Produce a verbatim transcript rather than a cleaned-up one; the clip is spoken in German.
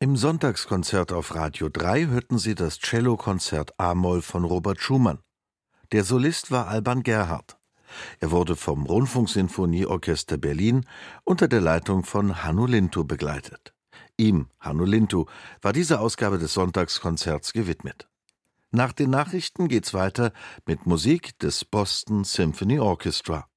Im Sonntagskonzert auf Radio drei hörten Sie das Cellokonzert a-Moll von Robert Schumann. Der Solist war Alban Gerhardt. Er wurde vom Rundfunksinfonieorchester Berlin unter der Leitung von Hannu Lintu begleitet. Ihm, Hannu Lintu, war diese Ausgabe des Sonntagskonzerts gewidmet. Nach den Nachrichten geht's weiter mit Musik des Boston Symphony Orchestra.